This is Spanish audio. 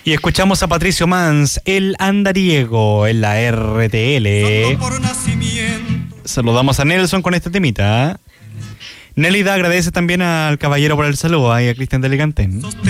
Y escuchamos a Patricio Mans, el andariego, en la RTL. Saludamos a Nelson con este temita. Nélida agradece también al caballero por el saludo y a Cristian Delicantén.